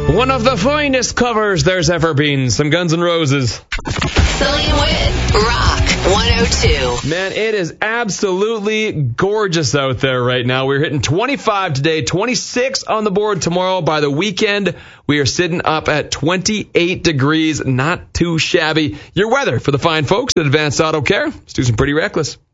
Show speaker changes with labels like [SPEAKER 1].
[SPEAKER 1] One of the finest covers there's ever been. Some Guns N' Roses.
[SPEAKER 2] Sully and Wit, Rock 102.
[SPEAKER 1] Man, it is absolutely gorgeous out there right now. We're hitting 25 today, 26 on the board tomorrow. By the weekend, we are sitting up at 28 degrees. Not too shabby. Your weather for the fine folks at Advanced Auto Care. Let's do some Pretty Reckless.